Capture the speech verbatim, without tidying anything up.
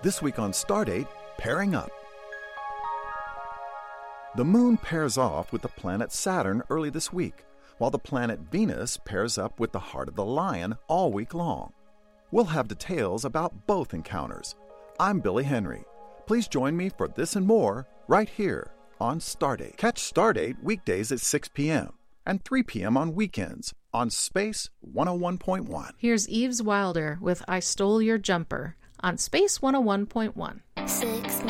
This week on Stardate, pairing up. The moon pairs off with the planet Saturn early this week, while the planet Venus pairs up with the heart of the lion all week long. We'll have details about both encounters. I'm Billy Henry. Please join me for this and more right here on Stardate. Catch Stardate weekdays at six p.m. and three p.m. on weekends on Space one oh one point one. Here's Eves Wilder with I Stole Your Jumper on Space one oh one point one. Six